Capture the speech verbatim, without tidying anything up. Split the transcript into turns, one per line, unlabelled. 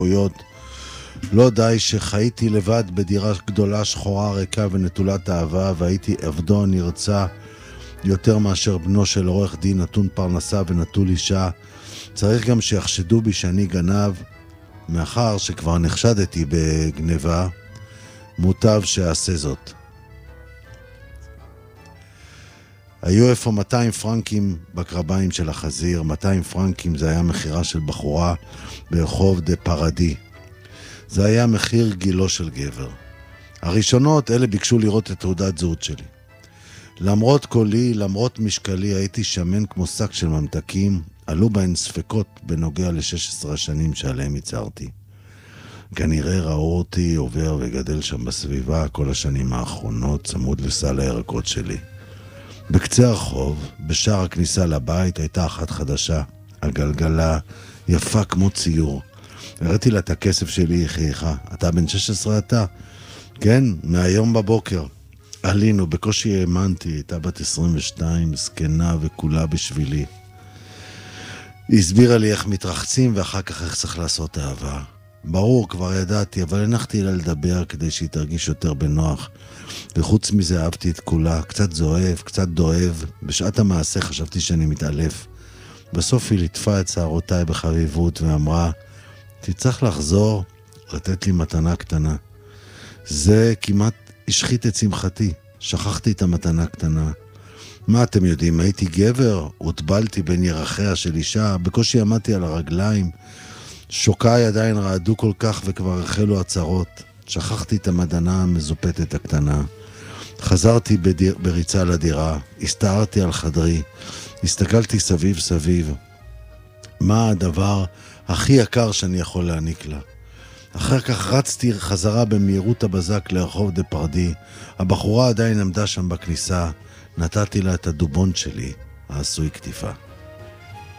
לא די שחייתי לבד בדירה גדולה, שחורה, ריקה ונטולת אהבה, והייתי עבדו נרצה יותר מאשר בנו של עורך דין נתון פרנסה ונטול אישה. צריך גם שיחשדו בי שאני גנב, מאחר שכבר נחשדתי בגניבה, מוטב שעשה זאת. היו איפה מאתיים פרנקים בקרביים של החזיר. מאתיים פרנקים זה היה מחירה של בחורה ברחוב דה פרדי. זה היה מחיר גילו של גבר. הראשונות, אלה ביקשו לראות את תעודת זהות שלי. למרות קולי, למרות משקלי, הייתי שמן כמו שק של ממתקים. עלו בהן ספקות בנוגע ל-שש עשרה השנים שעליהם הצהרתי. כנראה ראו אותי עובר וגדל שם בסביבה כל השנים האחרונות, צמוד לסל הירקות שלי. בקצה הרחוב, בשער הכניסה לבית, הייתה אחת חדשה, הגלגלה, יפה כמו ציור. הראיתי לה את הכסף שלי, היא חייכה. אתה בן שש עשרה אתה? כן, מהיום בבוקר. עלינו, בקושי האמנתי, הייתה בת עשרים ושתיים, זקנה וכולה בשבילי. היא הסבירה לי איך מתרחצים ואחר כך איך צריך לעשות אהבה. ברור, כבר ידעתי, אבל הנחתי לה לדבר כדי שהיא תרגיש יותר בנוח. וחוץ מזה אהבתי את כולה, קצת זוהב, קצת דואב. בשעת המעשה חשבתי שאני מתעלף. בסוף היא ליטפה את שערותיי בחביבות ואמרה, תצטרך לחזור, לתת לי מתנה קטנה. זה כמעט השחית את שמחתי. שכחתי את המתנה קטנה. מה אתם יודעים, הייתי גבר, הוטבלתי בין ירחיה של אישה, בקושי עמדתי על הרגליים. שוקיי עדיין רעדו כל כך וכבר החלו הצרות. שכחתי את המתנה המזופתת הקטנה. חזרתי בדיר, בריצה לדירה, הסתערתי על חדרי, הסתכלתי סביב סביב. מה הדבר הכי יקר שאני יכול להעניק לה? אחר כך רצתי חזרה במהירות הבזק לרחוב דה פרדי. הבחורה עדיין עמדה שם בכניסה. נתתי לה את הדובון שלי, העשוי כתיפה.